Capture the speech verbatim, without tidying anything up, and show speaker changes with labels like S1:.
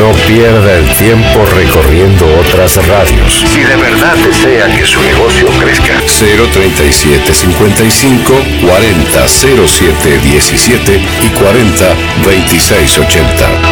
S1: No pierda el tiempo recorriendo otras radios. Si de verdad desea que su negocio crezca.
S2: cero treinta y siete cincuenta y cinco cuarenta cero siete diecisiete y cuarenta veintiséis ochenta.